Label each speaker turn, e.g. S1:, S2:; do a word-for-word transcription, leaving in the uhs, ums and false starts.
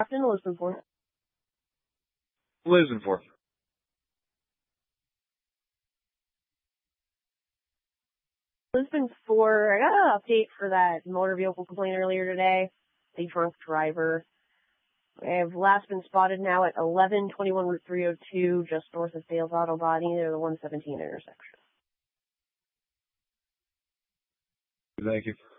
S1: Captain, Lisbon four.
S2: Lisbon four.
S1: Lisbon four, I got an update for that motor vehicle complaint earlier today. The drunk driver. I have last been spotted now at eleven twenty-one Route three oh two, just north of Sales Auto Body near the one seventeen intersection.
S2: Thank you.